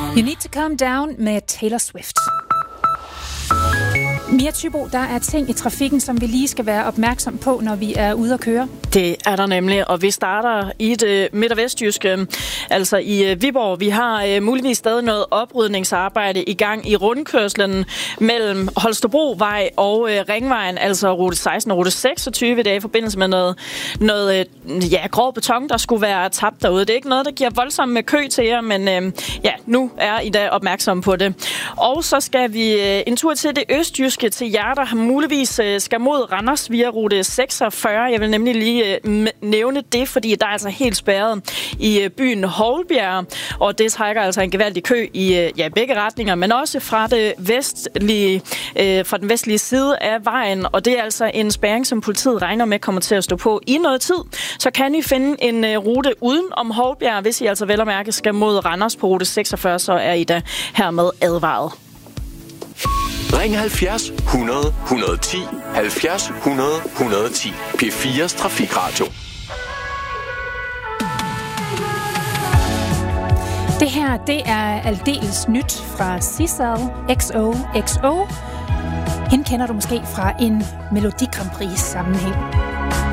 You Need to Calm Down med Taylor Swift. Mia Thybo, der er ting i trafikken, som vi lige skal være opmærksom på, når vi er ude at køre. Det er der nemlig, og vi starter i det midt- og vestjyske, altså i Viborg. Vi har muligvis stadig noget oprydningsarbejde i gang i rundkørslen mellem Holstebrovej og Ringvejen, altså rute 16 og rute 26. Det er i forbindelse med noget grov beton, der skulle være tabt derude. Det er ikke noget, der giver voldsomt med kø til jer, men nu er I da opmærksomme på det. Og så skal vi en tur til det østjyske, til jer, der muligvis skal mod Randers via rute 46. Jeg vil nemlig lige nævne det, fordi der er altså helt spærret i byen Houlbjerg, og det trækker altså en gevaldig kø i begge retninger, men også fra fra den vestlige side af vejen, og det er altså en spærring, som politiet regner med kommer til at stå på i noget tid. Så kan I finde en rute uden om Houlbjerg, hvis I altså vel og mærke skal mod Randers på rute 46, så er I da hermed advaret. Ring 70 100 110 70 100 110. P4's Trafikradio. Det her, det er aldeles nyt fra Sissel XOXO. Hende kender du måske fra en Melodi Grand Prix sammenhæng.